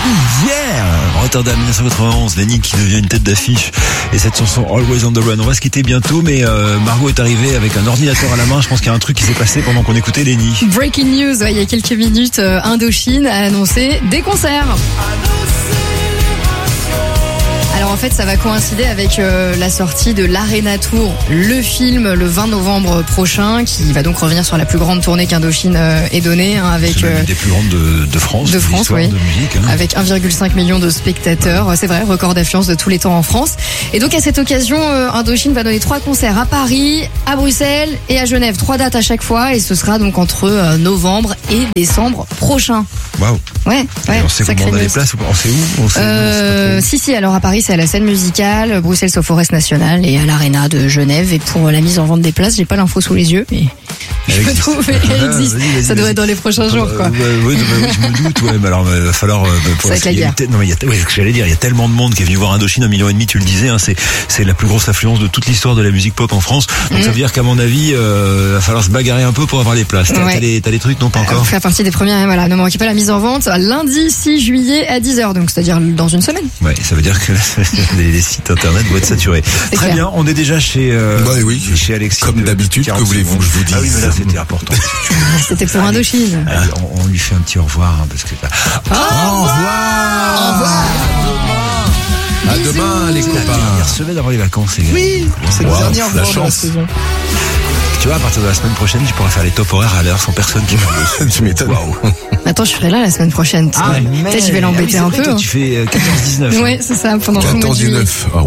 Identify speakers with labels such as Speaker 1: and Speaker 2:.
Speaker 1: hier. Rotterdam 1991, Lenny qui devient une tête d'affiche et cette chanson Always on the Run. On va se quitter bientôt, mais Margot est arrivée avec un ordinateur à la main. Je pense qu'il y a un truc qui s'est passé pendant qu'on écoutait Lenny.
Speaker 2: Breaking news, il y a quelques minutes, Indochine a annoncé des concerts. Alors en fait, ça va coïncider avec la sortie de l'Arena Tour, le film, le 20 novembre prochain, qui va donc revenir sur la plus grande tournée qu'Indochine ait donnée, avec
Speaker 1: c'est l'une des plus grandes de France,
Speaker 2: de France, oui,
Speaker 1: de musique, hein.
Speaker 2: Avec 1,5 million de spectateurs. C'est vrai, record d'affluence de tous les temps en France. Et donc à cette occasion, Indochine va donner 3 concerts à Paris, à Bruxelles et à Genève. 3 dates à chaque fois, et ce sera donc entre novembre et décembre prochain.
Speaker 1: Waouh.
Speaker 2: Ouais.
Speaker 1: On sait comment on a les places ou pas? On sait où?
Speaker 2: Si, alors à Paris c'est à la Scène Musicale, Bruxelles c'est au Forest National et à l'Arena de Genève. Et pour la mise en vente des places, j'ai pas l'info sous les yeux, mais je peux trouver, elle existe. Ça devrait être dans les prochains jours, quoi.
Speaker 1: Oui, je me doute, ouais, mais alors, il va falloir,
Speaker 2: ça va être la guerre.
Speaker 1: Non, mais ce que j'allais dire, il y a tellement de monde qui est venu voir Indochine, 1,5 million, tu le disais, hein, c'est la plus grosse affluence de toute l'histoire de la musique pop en France. Donc ça veut dire qu'à mon avis, va falloir se bagarrer un peu pour avoir les places. T'as les trucs, non, pas encore?
Speaker 2: Faire partie des premières, et voilà. Ne manquez pas la mise en vente, lundi 6 juillet à 10h, donc c'est-à-dire dans une semaine.
Speaker 1: Ouais, ça veut dire que les sites internet vont être saturés. Très
Speaker 2: clair.
Speaker 1: bien, on est déjà chez Alexis.
Speaker 3: Comme d'habitude, que voulez-vous que je vous dise?
Speaker 1: Ah oui, mais là, c'était important.
Speaker 2: C'était pour Indochine.
Speaker 1: On lui fait un petit au revoir, hein, parce que
Speaker 3: Au revoir. À demain, les copains.
Speaker 1: dernière semaine avant les vacances.
Speaker 4: Oui, c'est le dernier au revoir de la saison.
Speaker 1: Tu vois, à partir de la semaine prochaine, tu pourras faire les top horaires à l'heure sans personne qui parle.
Speaker 3: Tu m'étonnes.
Speaker 2: Attends, je serai là la semaine prochaine. Peut-être je vais l'embêter un peu.
Speaker 1: Toi, tu fais 14-19.
Speaker 2: Ouais, c'est ça, pendant
Speaker 3: 14-19.